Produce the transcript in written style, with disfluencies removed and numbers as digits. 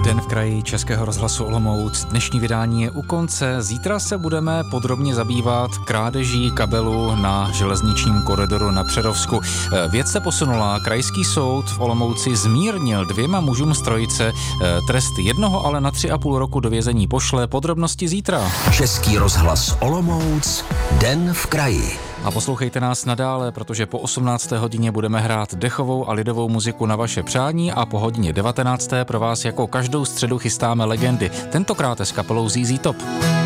Den v kraji Českého rozhlasu Olomouc. Dnešní vydání je u konce. Zítra se budeme podrobně zabývat krádeží kabelu na železničním koridoru na Přerovsku. Věc se posunula. Krajský soud v Olomouci zmírnil 2 mužům z trojice. Trest jednoho ale na 3,5 roku do vězení pošle. Podrobnosti zítra. Český rozhlas Olomouc. Den v kraji. A poslouchejte nás nadále, protože po 18. hodině budeme hrát dechovou a lidovou muziku na vaše přání a po hodině 19. pro vás jako každou středu chystáme legendy. Tentokrát s kapelou ZZ Top.